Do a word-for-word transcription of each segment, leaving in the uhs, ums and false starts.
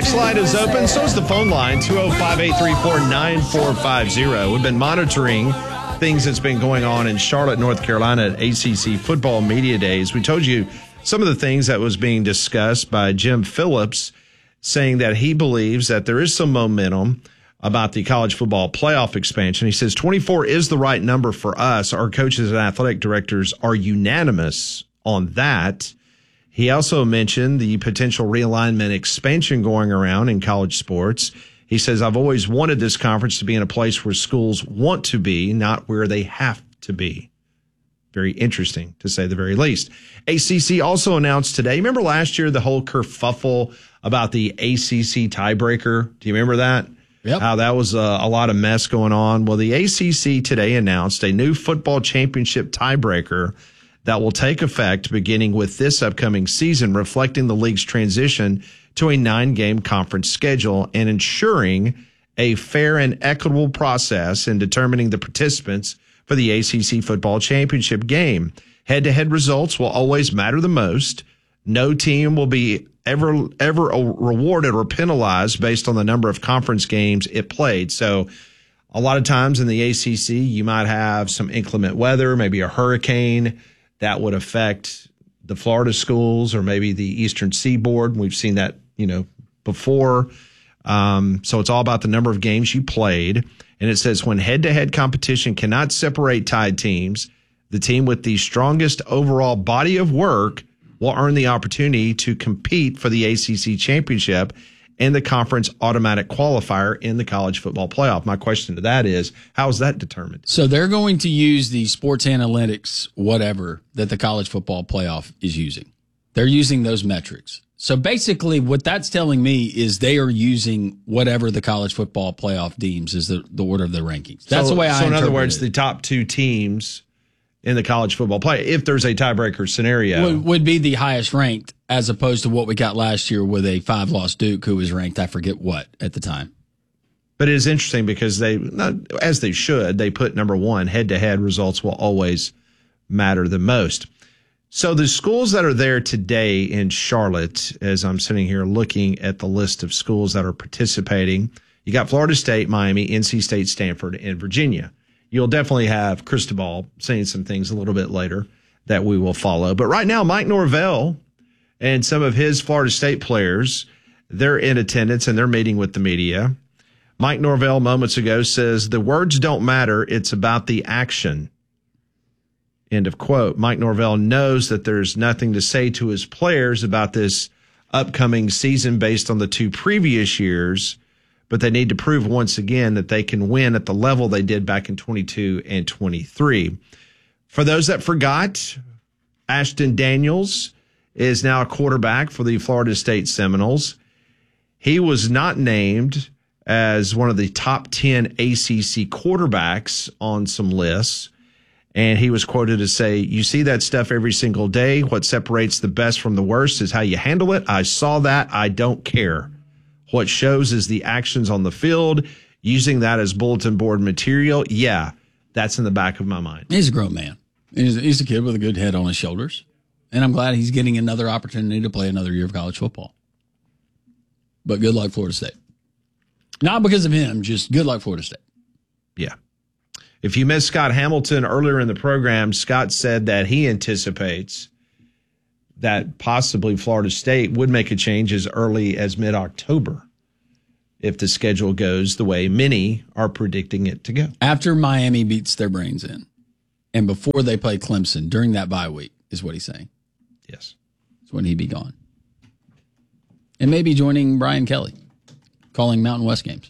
text line is open. So is the phone line, two oh five, eight three four, nine four five zero. We've been monitoring things that's been going on in Charlotte, North Carolina at A C C Football Media Days. We told you some of the things that was being discussed by Jim Phillips, saying that he believes that there is some momentum about the college football playoff expansion. He says twenty-four is the right number for us. Our coaches and athletic directors are unanimous on that. He also mentioned the potential realignment expansion going around in college sports. He says, I've always wanted this conference to be in a place where schools want to be, not where they have to be. Very interesting, to say the very least. A C C also announced today, remember last year the whole kerfuffle about the A C C tiebreaker? Do you remember that? Yep. How that was a, a lot of mess going on. Well, the A C C today announced a new football championship tiebreaker that will take effect beginning with this upcoming season, reflecting the league's transition to a nine-game conference schedule and ensuring a fair and equitable process in determining the participants for the A C C football championship game. Head-to-head results will always matter the most. No team will be ever ever rewarded or penalized based on the number of conference games it played. So a lot of times in the A C C, you might have some inclement weather, maybe a hurricane that would affect the Florida schools or maybe the Eastern Seaboard. We've seen that, you know, before. Um, so it's all about the number of games you played. And it says when head-to-head competition cannot separate tied teams, the team with the strongest overall body of work will earn the opportunity to compete for the A C C championship and the conference automatic qualifier in the college football playoff. My question to that is, how is that determined? So they're going to use the sports analytics, whatever, that the college football playoff is using. They're using those metrics. So basically what that's telling me is they are using whatever the college football playoff deems is the, the order of the rankings. That's so, the way I So in other words, it. the top two teams in the college football play, if there's a tiebreaker scenario, would, would be the highest ranked, as opposed to what we got last year with a five-loss Duke who was ranked, I forget what, at the time. But it is interesting because they, not, as they should, they put number one, head-to-head results will always matter the most. So the schools that are there today in Charlotte, as I'm sitting here looking at the list of schools that are participating, you got Florida State, Miami, N C State, Stanford, and Virginia. You'll definitely have Cristobal saying some things a little bit later that we will follow. But right now, Mike Norvell and some of his Florida State players, they're in attendance and they're meeting with the media. Mike Norvell moments ago says, the words don't matter. It's about the action. End of quote. Mike Norvell knows that there's nothing to say to his players about this upcoming season based on the two previous years, but they need to prove once again that they can win at the level they did back in twenty-two and twenty-three. For those that forgot, Ashton Daniels is now a quarterback for the Florida State Seminoles. He was not named as one of the top ten A C C quarterbacks on some lists, and he was quoted as say, you see that stuff every single day. What separates the best from the worst is how you handle it. I saw that. I don't care. What shows is the actions on the field, using that as bulletin board material. Yeah, that's in the back of my mind. He's a grown man. He's, he's a kid with a good head on his shoulders. And I'm glad he's getting another opportunity to play another year of college football. But good luck, Florida State. Not because of him, just good luck, Florida State. Yeah. If you missed Scott Hamilton earlier in the program, Scott said that he anticipates that possibly Florida State would make a change as early as mid-October if the schedule goes the way many are predicting it to go. After Miami beats their brains in and before they play Clemson during that bye week is what he's saying. Yes. That's when he'd be gone. And maybe joining Brian Kelly, calling Mountain West games.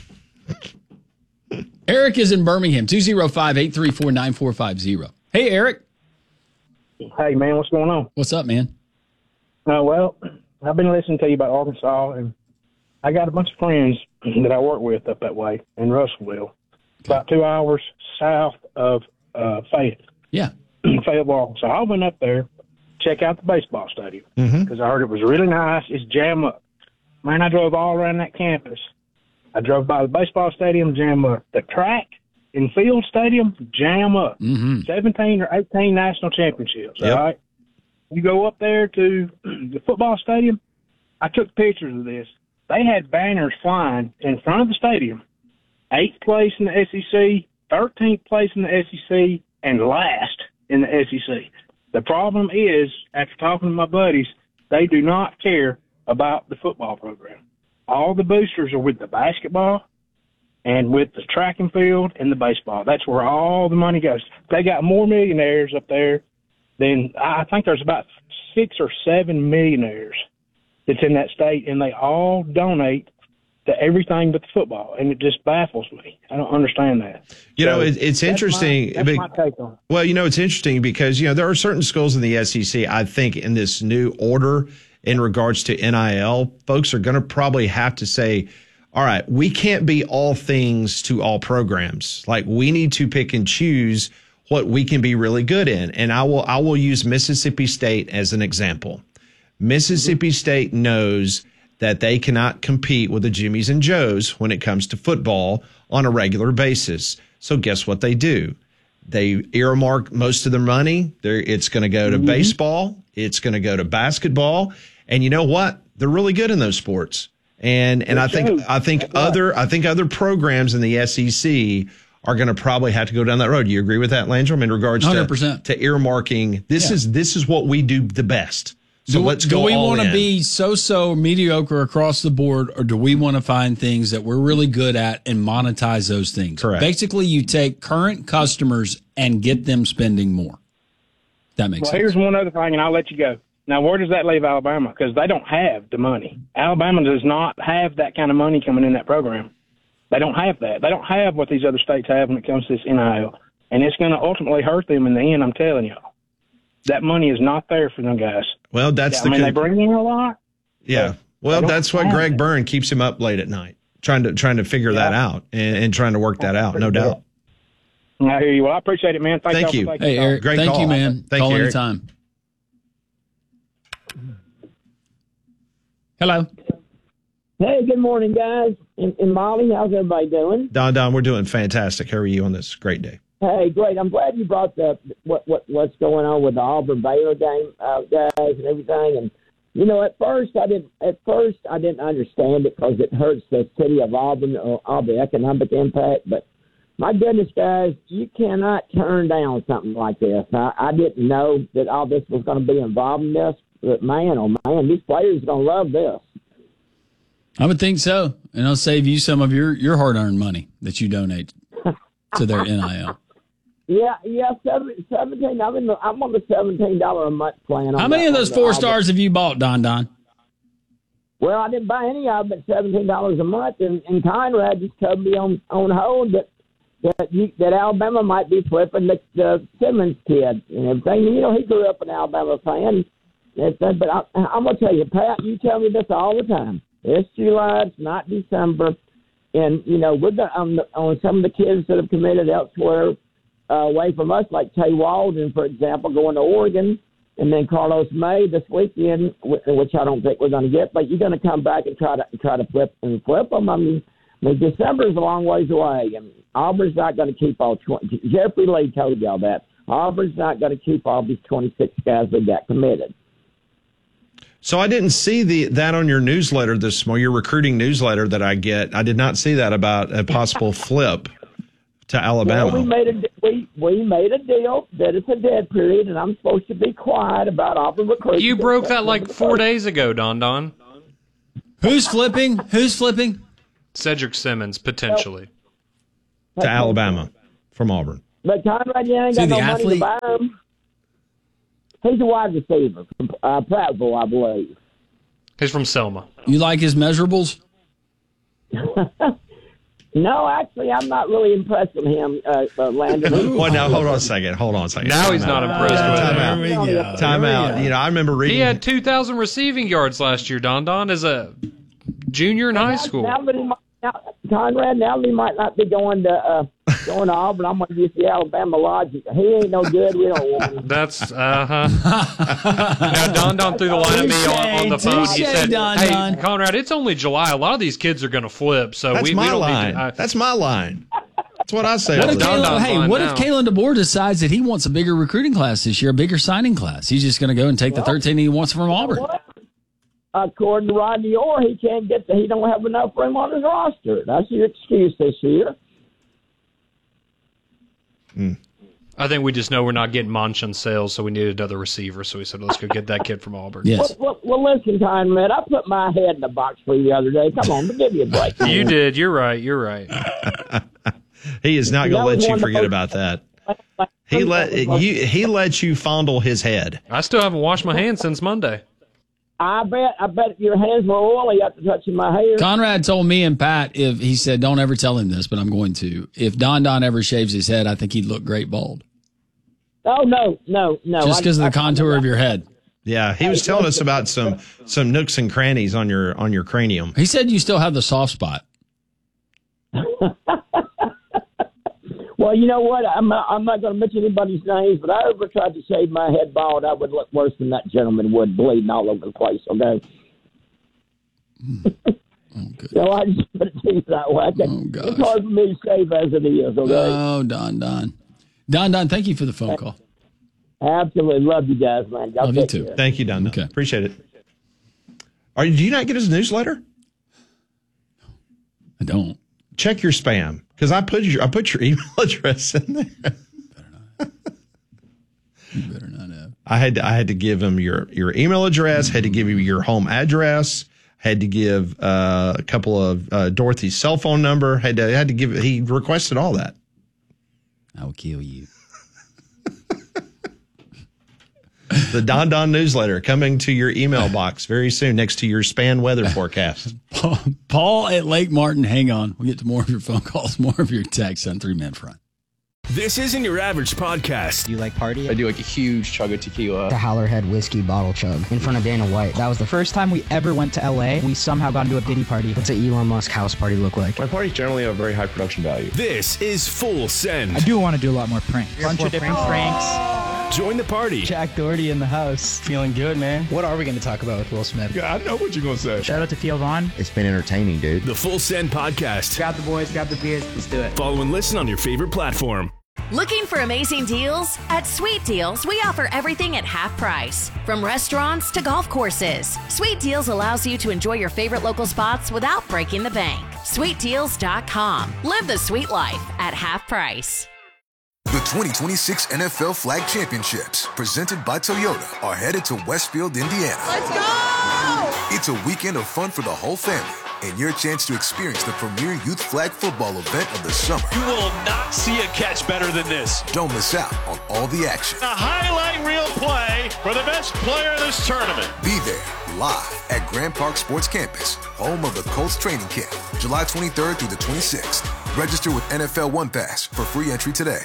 Eric is in Birmingham, two oh five, eight three four, nine four five zero. Hey, Eric. Hey, man, what's going on? What's up, man? Uh, well, I've been listening to you about Arkansas, and I got a bunch of friends that I work with up that way in Russellville, about two hours south of uh, Fayette. Yeah. Fayetteville, Arkansas. I went up there, check out the baseball stadium, because mm-hmm. I heard it was really nice. It's jam up. Man, I drove all around that campus. I drove by the baseball stadium, jam up. The track in Field Stadium, jam up. Mm-hmm. seventeen or eighteen national championships, yep. all right? You go up there to the football stadium. I took pictures of this. they had banners flying in front of the stadium, eighth place in the S E C, thirteenth place in the S E C, and last in the S E C. The problem is, after talking to my buddies, they do not care about the football program. All the boosters are with the basketball and with the track and field and the baseball. That's where all the money goes. They got more millionaires up there than, I think there's about six or seven millionaires that's in that state, and they all donate to everything but the football, and it just baffles me. I don't understand that. You so know, it, it's interesting. My, that's my take on it. Well, you know, it's interesting because, you know, there are certain schools in the S E C, I think, in this new order in regards to N I L, folks are going to probably have to say, all right, we can't be all things to all programs. Like, we need to pick and choose what we can be really good in. And I will, I will use Mississippi State as an example. Mississippi mm-hmm. State knows that they cannot compete with the Jimmies and Joes when it comes to football on a regular basis. So guess what they do? They earmark most of their money. They're, it's going to go to mm-hmm. baseball. It's going to go to basketball. And you know what? They're really good in those sports. And and I think I think other I think other programs in the S E C are going to probably have to go down that road. Do you agree with that, Landrum, in regards one hundred percent. to, to earmarking? This yeah. is this is what we do the best. So do, let's go. Do we want to be so-so mediocre across the board, or do we want to find things that we're really good at and monetize those things? Correct. Basically, you take current customers and get them spending more. That makes well, sense. Here's one other thing, and I'll let you go. Now, where does that leave Alabama? Because they don't have the money. Alabama does not have that kind of money coming in that program. They don't have that. They don't have what these other states have when it comes to this N I L. And it's going to ultimately hurt them in the end, I'm telling y'all. That money is not there for them guys. Well, that's yeah, the. I mean, con- they bring in a lot. Yeah. Well, that's what Greg it. Byrne keeps him up late at night, trying to trying to figure yeah. that out and, and trying to work that out. No doubt. I hear you. Well, I appreciate it, man. Thank, Thank you. Hey, Eric. Great thank call. you, man. Thank call you, Eric. anytime. Hello. Hey, good morning, guys. And, and Molly, how's everybody doing? Don, Don, we're doing fantastic. How are you on this great day? Hey, great. I'm glad you brought the what what what's going on with the Auburn Baylor game, uh, guys, and everything. And you know, at first I didn't. At first I didn't understand it because it hurts the city of Auburn, or all the economic impact. But my goodness, guys, you cannot turn down something like this. I, I didn't know that all this was going to be involved in this. But man, oh man, these players are going to love this. I would think so, and it'll save you some of your, your hard-earned money that you donate to their N I L. Yeah, yeah, seventeen. I'm in the, I'm on the seventeen dollar a month plan. How many of those four stars have you bought, Don Don? Well, I didn't buy any of them at seventeen dollars a month, and, and Conrad just told me on on hold that that you, that Alabama might be flipping the, the Simmons kid and everything. You know, he grew up an Alabama fan. It's, but I, I'm gonna tell you, Pat, you tell me this all the time. It's July, it's not December, and you know we're gonna, on, the, on some of the kids that have committed elsewhere uh, away from us, like Tay Walden, for example, going to Oregon, and then Carlos May this weekend, which I don't think we're going to get. But you're going to come back and try to try to flip and flip them. I mean, I mean December is a long ways away, and Auburn's not going to keep all twenty. Jeffrey Lee told y'all that Auburn's not going to keep all these twenty-six guys that got committed. So I didn't see the that on your newsletter this morning, your recruiting newsletter that I get. I did not see that about a possible flip to Alabama. Well, we made a we we made a deal that it's a dead period, and I'm supposed to be quiet about Auburn recruiting. You broke that like four days ago, Don Don. Who's flipping? Who's flipping? Cedric Simmons, potentially. To Alabama from Auburn. But Conrad, you ain't got no money to buy him. He's a wide receiver from uh, Prattville, I believe. He's from Selma. You like his measurables? No, actually, I'm not really impressed with him, uh, uh, Landon. Well, now, hold on a second. Hold on a second. Now he's not impressed uh, with time him. Out. Go. Time out. You know, I remember reading. He had two thousand receiving yards last year, Don Don, as a junior in high school. Now that he might, now, Conrad, now that he might not be going to uh, going to Auburn, I'm going to use the Alabama logic. He ain't no good. We don't want him. That's, uh-huh. Now, Don Don threw the line at me on, on the phone. He said, Don, hey, Don. Conrad, it's only July. A lot of these kids are going to flip, so That's we, my we don't line. need to... I, That's my line. That's what I say. What if Don Kalen, Don's hey, line what now. if Kalen DeBoer decides that he wants a bigger recruiting class this year, a bigger signing class? He's just going to go and take the thirteen he wants from Auburn. according to Rodney Orr, he can't get the, he don't have enough room on his roster. That's your excuse this year. Mm. I think we just know we're not getting Monch on sales, so we needed another receiver. So we said, let's go get that kid from Auburn. Yes. Well, well, well listen, Time Man, I put my head in the box for you the other day. Come on, give me a break. You did. You're right. You're right. He is not going to let you forget most, about that. He let you. He lets you fondle his head. I still haven't washed my hands since Monday. I bet. I bet your hands were oily after touching my hair. Conrad told me and Pat, if he said, don't ever tell him this, but I'm going to. If Don Don ever shaves his head, I think he'd look great bald. Oh no, no, no! Just because of the contour of your head. Yeah, he was telling us about some some nooks and crannies on your on your cranium. He said you still have the soft spot. Well, you know what? I'm not, I'm not going to mention anybody's names, but I ever tried to shave my head bald, I would look worse than that gentleman would, bleeding all over the place. Okay. Oh, good. So I just put it to you that way. Oh, gosh. It's hard for me to shave as it is. Okay. Oh, Don Don. Don Don, thank you for the phone call. Absolutely. Love you guys, man. Y'all Love you take too. care. Thank you, Don. Okay. Appreciate it. Are you, do you not get his newsletter? I don't. Check your spam because I put your I put your email address in there. You better not have. I had to, I had to give him your your email address. Had to give you your home address. Had to give uh, a couple of uh, Dorothy's cell phone number. Had to had to give. He requested all that. I will kill you. The Don Don newsletter coming to your email box very soon, next to your Span weather forecast. Paul, Paul at Lake Martin, hang on. We'll get to more of your phone calls, more of your texts on Three Men Front. This isn't your average podcast. Do you like party? I do like a huge chug of tequila. The Howlerhead whiskey bottle chug in front of Dana White. That was the First time we ever went to L A, we somehow got into a Diddy party. What's an Elon Musk house party look like? My parties generally have a very high production value. This is Full Send. I do want to do a lot more pranks. Bunch of different pranks. Join the party. Jack Doherty in the house. Feeling good, man. What are we going to talk about with Will Smith? Yeah, I know what you're going to say. Shout out to Theo Vaughn. It's been entertaining, dude. The Full Send podcast. Grab the boys, grab the beers, let's do it. Follow and listen on your favorite platform. Looking for amazing deals? At Sweet Deals, we offer everything at half price. From restaurants to golf courses, Sweet Deals allows you to enjoy your favorite local spots without breaking the bank. sweet deals dot com. Live the sweet life at half price. The twenty twenty-six N F L Flag Championships, presented by Toyota, are headed to Westfield, Indiana. Let's go! It's a weekend of fun for the whole family and your chance to experience the premier youth flag football event of the summer. You will not see a catch better than this. Don't miss out on all the action. A highlight reel play for the best player of this tournament. Be there live at Grand Park Sports Campus, home of the Colts training camp, July twenty-third through the twenty-sixth. Register with N F L One Pass for free entry today.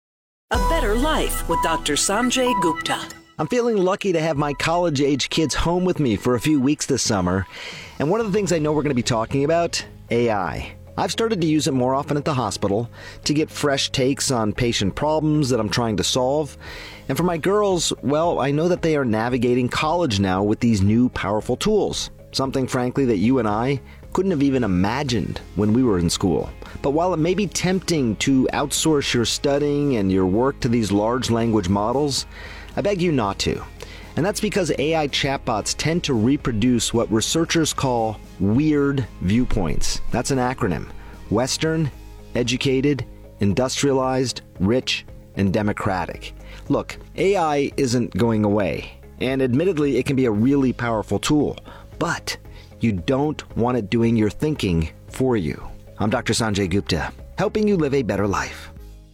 A better life with Doctor Sanjay Gupta. I'm feeling lucky to have my college-age kids home with me for a few weeks this summer. And one of the things I know we're going to be talking about, A I. I've started to use it more often at the hospital to get fresh takes on patient problems that I'm trying to solve. And for my girls, well, I know that they are navigating college now with these new powerful tools. Something, frankly, that you and I couldn't have even imagined when we were in school. But while it may be tempting to outsource your studying and your work to these large language models, I beg you not to. And that's because A I chatbots tend to reproduce what researchers call weird viewpoints. That's an acronym. Western, educated, industrialized, rich, and democratic. Look, A I isn't going away. And admittedly, it can be a really powerful tool. But you don't want it doing your thinking for you. I'm Doctor Sanjay Gupta, helping you live a better life.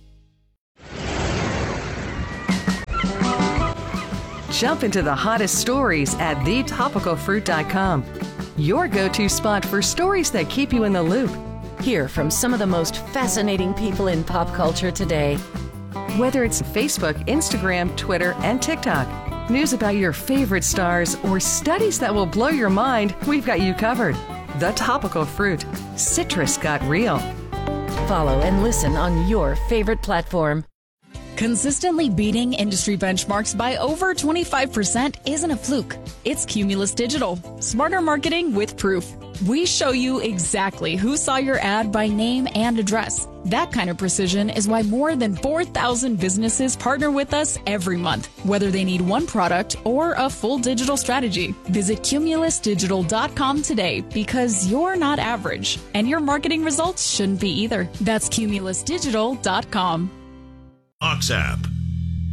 Jump into the hottest stories at the topical fruit dot com. Your go-to spot for stories that keep you in the loop. Hear from some of the most fascinating people in pop culture today. Whether it's Facebook, Instagram, Twitter, and TikTok, news about your favorite stars, or studies that will blow your mind, we've got you covered. The Topical Fruit. Citrus got real. Follow and listen on your favorite platform. Consistently beating industry benchmarks by over twenty-five percent isn't a fluke. It's Cumulus Digital. Smarter marketing with proof. We show you exactly who saw your ad by name and address. That kind of precision is why more than four thousand businesses partner with us every month, whether they need one product or a full digital strategy. Visit cumulus digital dot com today because you're not average, and your marketing results shouldn't be either. That's cumulus digital dot com. Ox app.